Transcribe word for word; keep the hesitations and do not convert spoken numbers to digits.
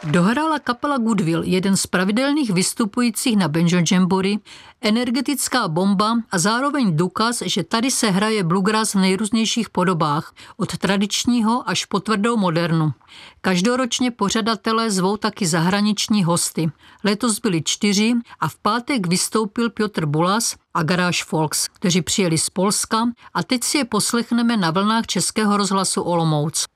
Dohrála kapela Goodwill, jeden z pravidelných vystupujících na Banjo Jamboree, energetická bomba a zároveň důkaz, že tady se hraje bluegrass v nejrůznějších podobách, od tradičního až po tvrdou modernu. Každoročně pořadatelé zvou taky zahraniční hosty. Letos byli čtyři a v pátek vystoupil Piotr Bulas a Garage Folks, kteří přijeli z Polska a teď si je poslechneme na vlnách Českého rozhlasu Olomouc.